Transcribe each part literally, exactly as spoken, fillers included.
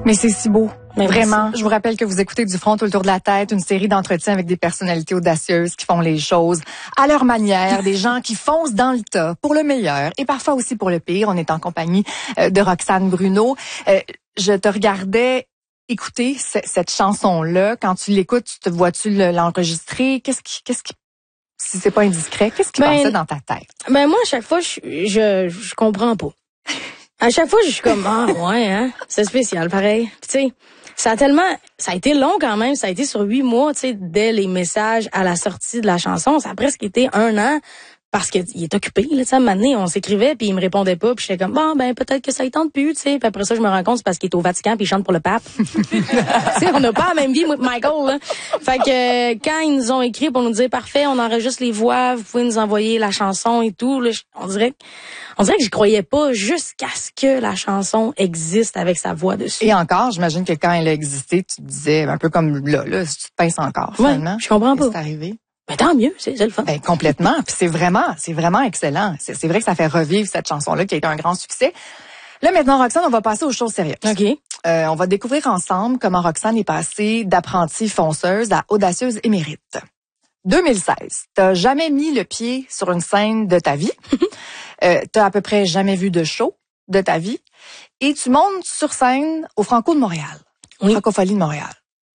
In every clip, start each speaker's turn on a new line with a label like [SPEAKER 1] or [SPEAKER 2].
[SPEAKER 1] Mais c'est si beau.
[SPEAKER 2] Mais
[SPEAKER 1] Vraiment.
[SPEAKER 2] merci.
[SPEAKER 1] Je vous rappelle que vous écoutez Du front tout le tour de la tête, une série d'entretiens avec des personnalités audacieuses qui font les choses à leur manière, des gens qui foncent dans le tas pour le meilleur et parfois aussi pour le pire. On est en compagnie euh, de Roxane Bruno. Euh, je te regardais écouter c- cette chanson-là. Quand tu l'écoutes, tu te vois-tu le- l'enregistrer? Qu'est-ce qui, qu'est-ce qui, si c'est pas indiscret, qu'est-ce qui
[SPEAKER 2] Ben,
[SPEAKER 1] passait dans ta tête?
[SPEAKER 2] Ben moi, à chaque fois, je, je, je comprends pas. À chaque fois, je suis comme, ah ouais, hein, c'est spécial, pareil. Puis, tu sais, ça a tellement, ça a été long quand même, ça a été sur huit mois, tu sais, dès les messages à la sortie de la chanson, ça a presque été un an. Parce qu'il est occupé, là, tu sais, à un moment donné, on s'écrivait, puis il me répondait pas, puis j'étais comme, bon, ben, peut-être que ça y tente plus, tu sais. Puis après ça, je me rends compte, c'est parce qu'il est au Vatican, puis il chante pour le pape. Tu sais, on n'a pas la même vie, moi, Michael, là. Fait que, euh, quand ils nous ont écrit pour nous dire, parfait, on enregistre les voix, vous pouvez nous envoyer la chanson et tout, là, on dirait, on dirait que j'y croyais pas jusqu'à ce que la chanson existe avec sa voix dessus.
[SPEAKER 1] Et encore, j'imagine que quand elle a existé, tu te disais, un peu comme là, là, si tu te pinces encore,
[SPEAKER 2] Ouais,
[SPEAKER 1] finalement.
[SPEAKER 2] je comprends pas.
[SPEAKER 1] C'est arrivé.
[SPEAKER 2] Ben, tant mieux, c'est, c'est le fun.
[SPEAKER 1] Ben, complètement. Puis c'est vraiment, c'est vraiment excellent. C'est, c'est vrai que ça fait revivre cette chanson-là qui a été un grand succès. Là, maintenant, Roxane, on va passer aux choses sérieuses.
[SPEAKER 2] OK.
[SPEAKER 1] Euh, on va découvrir ensemble comment Roxane est passée d'apprentie fonceuse à audacieuse émérite. deux mille seize, t'as jamais mis le pied sur une scène de ta vie. euh, t'as à peu près jamais vu de show de ta vie. Et tu montes sur scène au Franco de Montréal.
[SPEAKER 2] Oui.
[SPEAKER 1] Francophonie de Montréal.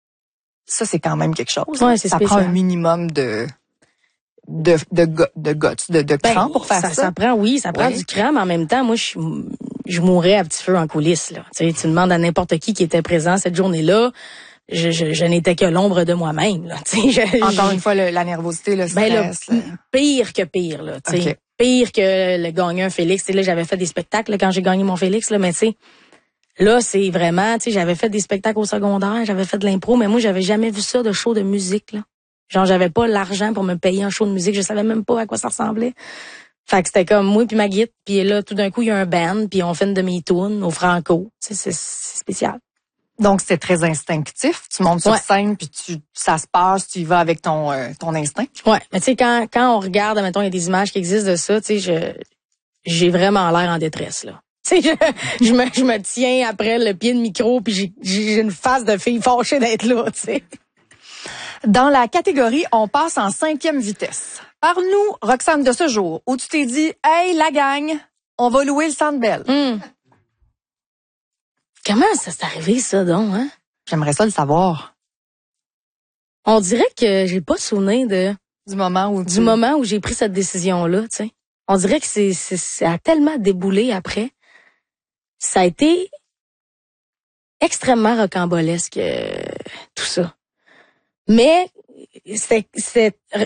[SPEAKER 1] Ça, c'est quand même quelque chose.
[SPEAKER 2] Ouais, c'est
[SPEAKER 1] ça
[SPEAKER 2] spécial.
[SPEAKER 1] prend un minimum de de de gu- de guts, de, de cran
[SPEAKER 2] Ben,
[SPEAKER 1] pour faire ça.
[SPEAKER 2] ça. Ça prend, oui, ça prend
[SPEAKER 1] Ouais.
[SPEAKER 2] du cran, mais en même temps, moi, je, je mourrais à petit feu en coulisses, là. Tu sais, tu demandes à n'importe qui qui était présent cette journée-là, je, je, je n'étais que l'ombre de moi-même, là. Tu sais, je-
[SPEAKER 1] Encore
[SPEAKER 2] je-
[SPEAKER 1] une fois, le- la nervosité, le
[SPEAKER 2] ben,
[SPEAKER 1] stress.
[SPEAKER 2] là,
[SPEAKER 1] là.
[SPEAKER 2] pire que pire, là, tu sais.
[SPEAKER 1] Ok.
[SPEAKER 2] Pire que le gagnant Félix. Tu sais, là, j'avais fait des spectacles là, quand j'ai gagné mon Félix, là, mais tu sais, là, c'est vraiment, tu sais, j'avais fait des spectacles au secondaire, j'avais fait de l'impro, mais moi, j'avais jamais vu ça de show de musique, là. Genre, j'avais pas l'argent pour me payer un show de musique, je savais même pas à quoi ça ressemblait. Fait que c'était comme moi puis ma guide, puis là, tout d'un coup, il y a un band, puis on fait une demi-tourne au Franco. Tu sais, c'est, c'est spécial.
[SPEAKER 1] Donc, c'est très instinctif. Tu montes sur
[SPEAKER 2] Ouais.
[SPEAKER 1] scène, puis tu, ça se passe, tu y vas avec ton, euh, ton instinct.
[SPEAKER 2] Ouais, mais tu sais, quand, quand on regarde, mettons, il y a des images qui existent de ça, tu sais, je, j'ai vraiment l'air en détresse, là. Tu sais, je, je me, je me tiens après le pied de micro, puis j'ai, j'ai une face de fille fâchée d'être là, tu sais.
[SPEAKER 1] Dans la catégorie, on passe en cinquième vitesse. Parle-nous, Roxane, de ce jour où tu t'es dit, hey, la gang, on va louer le Centre Bell.
[SPEAKER 2] Hum. Comment ça s'est arrivé, ça, donc, hein?
[SPEAKER 1] J'aimerais ça le savoir.
[SPEAKER 2] On dirait que j'ai pas souvenir de,
[SPEAKER 1] Du moment où
[SPEAKER 2] du
[SPEAKER 1] tu...
[SPEAKER 2] moment où j'ai pris cette décision-là, tu sais. On dirait que c'est, c'est, ça a tellement déboulé après. Ça a été extrêmement rocambolesque, euh, tout ça. Mais c'est, c'est